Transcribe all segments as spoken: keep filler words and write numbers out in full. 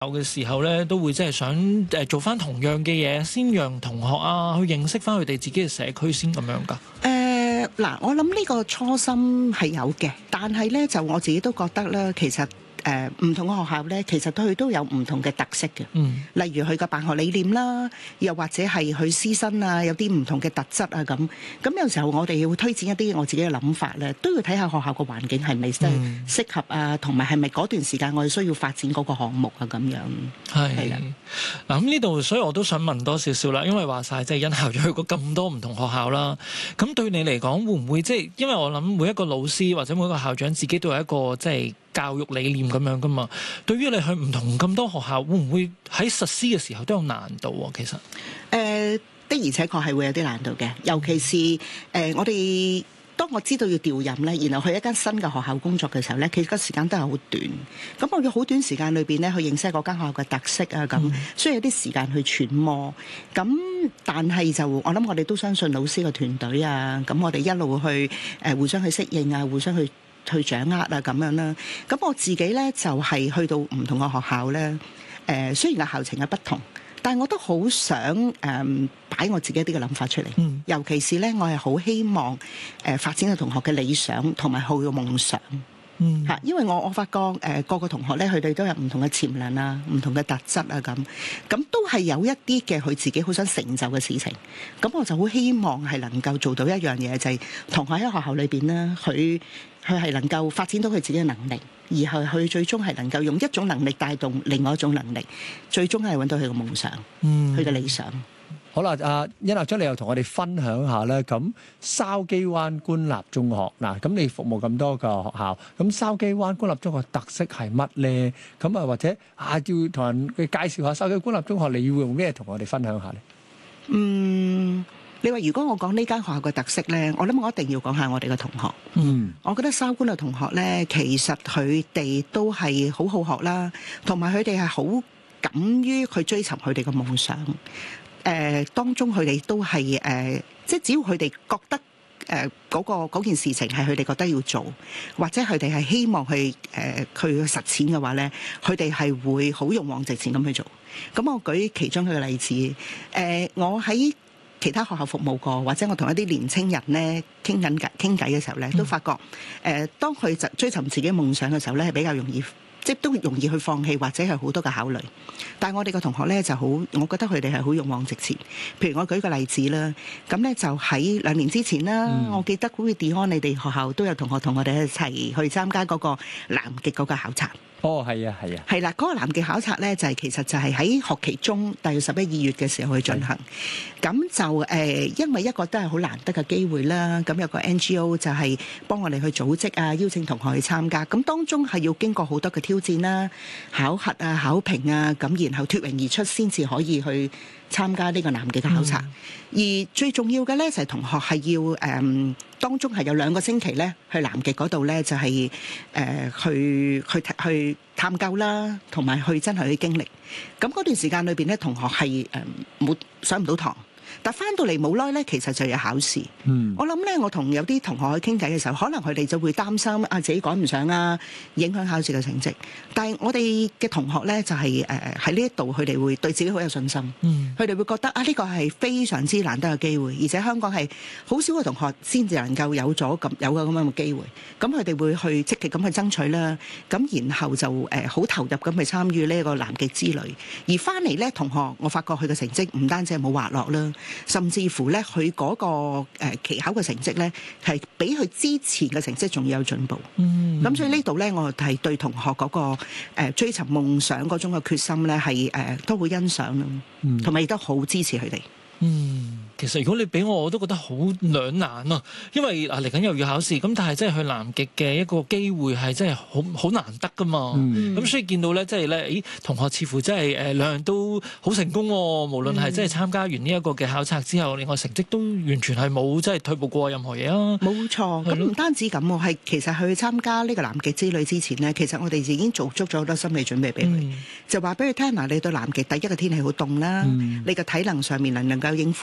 有嘅時候咧，都會即係想誒做翻同樣嘅嘢，先讓同學啊去認識翻佢哋自己嘅社區先咁樣㗎。 誒嗱，我諗呢個初心係有嘅，但係咧就我自己都覺得咧，其實。誒、呃、唔同嘅學校咧，其實佢都有唔同嘅特色嘅。嗯，例如佢嘅辦學理念啦，又或者係佢師生啊，有啲唔同嘅特質啊咁。咁有時候我哋要推薦一啲我自己嘅諗法咧，都要睇下學校個環境係咪真係適合啊，同埋係咪嗰段時間我哋需要發展嗰個項目啊咁樣。係係啦。 嗱咁呢度，所以我都想問多少少啦，因為話晒即係殷校長去過咁多唔同學校啦。咁對你嚟講，會唔會即係因為我諗每一個老師或者每一個校長自己都有一個即係教育理念咁樣噶嘛？對於你去唔同咁多學校，會唔會喺實施嘅時候都有難度啊？其實，誒、 呃、的而且確係會有啲難度嘅，尤其是誒、呃、我哋當我知道要調任咧，然後去一間新嘅學校工作嘅時候咧，其實個時間都係好短。咁我要好短時間裏邊咧去認識嗰間學校嘅特色啊，咁、嗯、需要有啲時間去揣摩。咁但係就我諗我哋都相信老師嘅團隊啊，咁我哋一路去誒、呃、互相去適應啊，互相去。去掌握啊咁樣啦，咁我自己咧就係、是、去到唔同嘅學校咧，誒、呃、雖然個校情嘅不同，但係我都好想誒擺、呃、我自己一啲嘅諗法出嚟，嗯、尤其是咧我係好希望誒、呃、發展嘅同學嘅理想同埋好嘅夢想。嗯，嚇，因為我我發覺誒、呃、個個同學咧，佢哋都有唔同嘅潛能啊，唔同嘅特質啊，咁咁都係有一啲嘅佢自己好想成就嘅事情。咁我就好希望係能夠做到一樣嘢，就係、是、同學喺學校裏邊咧，佢佢係能夠發展到佢自己嘅能力，而係佢最終係能夠用一種能力帶動另外一種能力，最終係揾到佢嘅夢想，嗯，佢嘅理想。 好啦，阿殷校長，你又同我哋分享下咧。咁筲箕灣官立中學嗱，咁你服務咁多個學校，咁筲箕灣官立中學特色係乜咧？咁啊，或者啊，要同人去介紹下筲箕官立中學，你會用咩同我哋分享下咧？ 嗯，你話如果我講呢間學校嘅特色咧，我諗我一定要講下我哋嘅同學。嗯，我覺得筲箕官嘅同學咧，其實佢哋都係好好學啦，同埋佢哋係好敢於去追尋佢哋嘅夢想。誒、呃、當中佢哋都係誒、呃，即係只要佢哋覺得誒嗰、呃那個嗰件事情係佢哋覺得要做，或者佢哋係希望去誒、呃、去實踐嘅話咧，佢哋係會好勇往直前咁去做。咁我舉其中佢嘅例子，誒、呃、我喺其他學校服務過，或者我同一啲年青人咧傾緊偈傾偈嘅時候咧，都發覺誒、呃、當佢就追尋自己夢想嘅時候咧，係比較容易。即都容易去放棄，或者係好多嘅考慮。但係我哋個同學咧就好，我覺得佢哋係好勇往直前。譬如我舉個例子啦，咁咧就喺兩年之前啦，嗯、我記得好似 Dion 你哋學校都有同學同我哋一齊去參加嗰個南極嗰個考察。 哦，係啊，係啊， 係啦，嗰、那個南極考察咧就係、是、其實就係喺學期中，大約十一二月嘅時候去進行。咁就誒、呃，因為一個都係好難得嘅機會啦。咁有個 N G O 就係幫我哋去組織啊，邀請同學去參加。咁當中係要經過好多嘅挑戰啦、考核啊、考評啊，咁然後脫穎而出，先至可以去參加呢個南極嘅考察。嗯、而最重要嘅咧就係、是、同學係要誒、呃，當中係有兩個星期咧去南極嗰度咧，就係、是、誒、呃、去去去。去探究啦，同埋去真係去經歷。咁嗰段時間裏邊咧，同學係誒冇上唔到堂。但翻到嚟冇耐咧，其實就有考試。嗯，我諗咧，我同有啲同學去傾偈嘅時候，可能佢哋就會擔心啊自己趕唔上啊，影響考試嘅成績。但係我哋嘅同學咧，就係誒喺呢一度，佢哋會對自己好有信心。嗯，佢哋會覺得啊，呢個係非常之難得嘅機會，而且香港係好少嘅同學先至能夠有咗咁有個咁樣嘅機會。咁佢哋會去積極咁去爭取啦。咁然後就誒好投入咁去參與呢一個南極之旅。而翻嚟咧，同學我發覺佢嘅成績唔單止係冇滑落啦。甚至乎咧，佢嗰個誒期考嘅成績咧，係比佢之前嘅成績仲要有進步。嗯，咁所以呢度咧，我係對同學嗰個誒追尋夢想嗰種嘅決心咧，係誒都會欣賞咯，同埋亦都好支持佢哋。嗯， 其實如果你俾我，我都覺得好兩難啊，因為啊嚟緊又要考試，咁但係真係去南極嘅一個機會係真係好好難得噶嘛。咁、嗯、所以見到咧，即係咧，咦，同學似乎真係誒兩樣都好成功喎、啊。無論係真係參加完呢一個嘅考察之後，另外成績都完全係冇即係退步過任何嘢啊。 冇錯，咁唔單止咁喎，係其實去參加呢個南極之旅之前呢，其實我哋已經做足咗好多心理準備俾佢，嗯、就話俾佢聽嗱，你對南極第一個天氣好凍啦，嗯、你個體能上面能唔能夠應付到啦？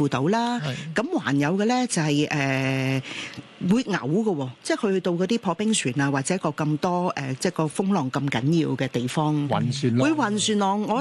啦。咁還有嘅咧就係、是、誒、呃、會嘔嘅喎，即係去到嗰啲破冰船啊，或者個咁多誒、呃，即係個風浪咁緊要嘅地方， 暈船浪會暈船浪。我